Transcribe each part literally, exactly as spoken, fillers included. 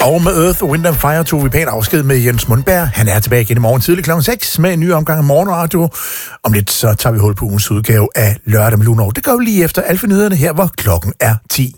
Og med Earth, Wind and Fire tog vi pænt afsked med Jens Mundberg. Han er tilbage igen i morgen tidlig klokken seks med en ny omgang af Morgenradio. Om lidt så tager vi hul på ugens udgave af Lørdag med Lunar. Det gør vi lige efter Alfa-nyhederne her, hvor klokken er ti.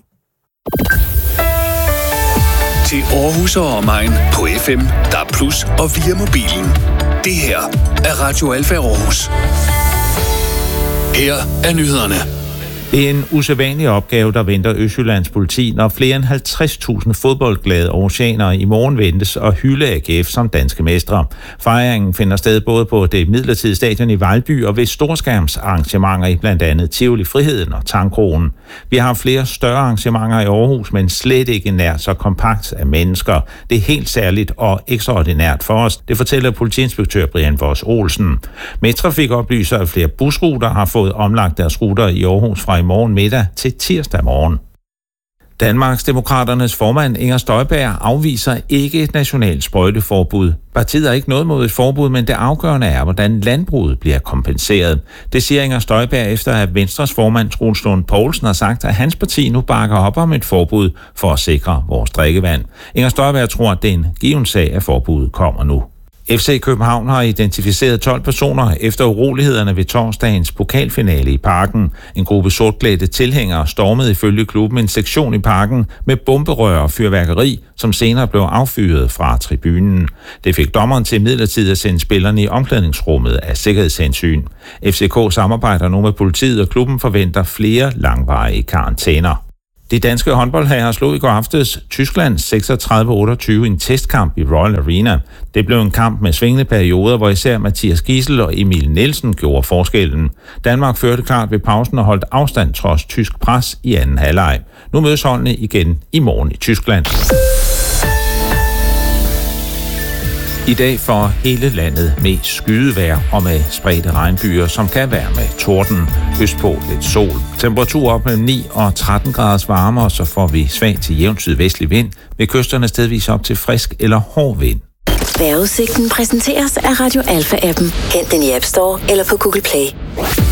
Til Aarhus og omegn på F M, D A B plus, og via mobilen. Det her er Radio Alfa Aarhus. Her er nyhederne. Det er en usædvanlig opgave, der venter Østjyllands politi, når flere end halvtreds tusind fodboldglade oceanere i morgen ventes og hylde A G F som danske mestre. Fejringen finder sted både på det midlertidige stadion i Vejlby og ved storskærmsarrangementer i blandt andet Tivoli Friheden og Tangkronen. Vi har flere større arrangementer i Aarhus, men slet ikke nær så kompakt af mennesker. Det er helt særligt og ekstraordinært for os, det fortæller politiinspektør Brian Voss Olsen. Medtrafik oplyser, at flere busruter har fået omlagt deres ruter i Aarhus fra i morgen middag til tirsdag morgen. Danmarks Demokraternes formand Inger Støjberg afviser ikke et nationalt sprøjteforbud. Partiet har ikke noget mod et forbud, men det afgørende er, hvordan landbruget bliver kompenseret. Det siger Inger Støjberg efter, at Venstres formand Troels Lund Poulsen har sagt, at hans parti nu bakker op om et forbud for at sikre vores drikkevand. Inger Støjberg tror, at det er en given sag, at forbuddet kommer nu. F C København har identificeret tolv personer efter urolighederne ved torsdagens pokalfinale i Parken. En gruppe sortklædte tilhængere stormede ifølge klubben en sektion i Parken med bomberør og fyrværkeri, som senere blev affyret fra tribunen. Det fik dommeren til midlertidigt at sende spillerne i omklædningsrummet af sikkerhedshensyn. F C K samarbejder nu med politiet, og klubben forventer flere langvarige karantæner. De danske håndboldherrer slog i går aftes Tyskland seksogtredive otteogtyve i en testkamp i Royal Arena. Det blev en kamp med svingende perioder, hvor især Mathias Giesel og Emil Nielsen gjorde forskellen. Danmark førte klart ved pausen og holdt afstand trods tysk pres i anden halvleg. Nu mødes holdene igen i morgen i Tyskland. I dag for hele landet med skydevejr og med spredte regnbyer, som kan være med torden. Østpå lidt sol. Temperatur op mellem ni og tretten graders varme, og så får vi svag til jævn sydvestlig vind. Ved kysterne stedvis op til frisk eller hård vind. Vejrudsigten præsenteres af Radio Alfa-appen. Hent den i App Store eller på Google Play.